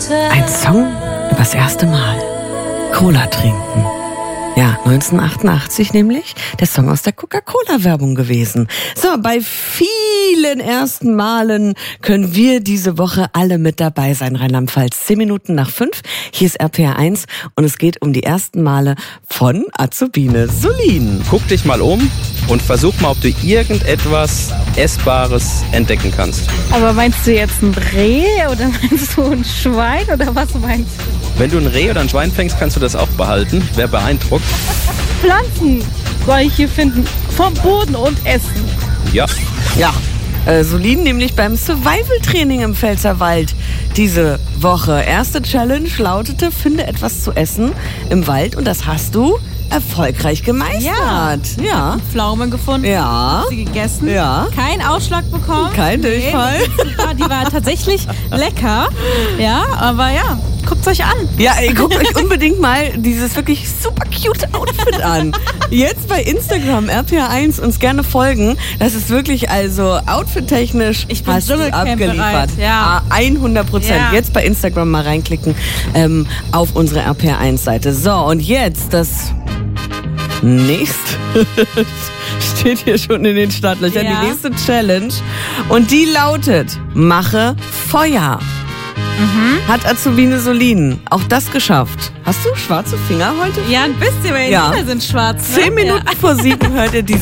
Ein Song übers erste Mal. Cola trinken. Ja, 1988 nämlich, der Song aus der Coca-Cola-Werbung gewesen. So, bei vielen ersten Malen können wir diese Woche alle mit dabei sein. Rheinland-Pfalz, 10 Minuten nach 5. Hier ist RPR 1 und es geht um die ersten Male von Azubine Solin. Guck dich mal um und versuch mal, ob du irgendetwas Essbares entdecken kannst. Aber meinst du jetzt ein Reh oder meinst du ein Schwein oder was meinst du? Wenn du ein Reh oder ein Schwein fängst, kannst du das auch behalten. Wer beeindruckt? Pflanzen soll ich hier finden, vom Boden und essen. Ja. Ja, Solin nämlich beim Survival-Training im Pfälzerwald diese Woche. Erste Challenge lautete, finde etwas zu essen im Wald und das hast du erfolgreich gemeistert. Ja. Pflaumen gefunden, Ja. sie gegessen, Ja. keinen Ausschlag bekommen. Kein Durchfall. Die war tatsächlich lecker. Ja, aber ja, guckt's euch an. Ja, ey, guckt euch unbedingt mal dieses wirklich super cute Outfit an. Jetzt bei Instagram, RPR1, uns gerne folgen. Das ist wirklich also outfit-technisch Ich bin hast du Dschungelcamp abgeliefert. bereit, ja. 100%. Ja. Jetzt bei Instagram mal reinklicken auf unsere RPR1-Seite. So, und jetzt das nächste steht hier schon in den Startlöchern. Ja. Die nächste Challenge. Und die lautet, mache Feuer. Hat Azubine Solin auch das geschafft? Hast du schwarze Finger heute? Ja, ein bisschen, weil die Ja. Finger sind schwarz. Ne? 10 Minuten vor 7 hört ihr diese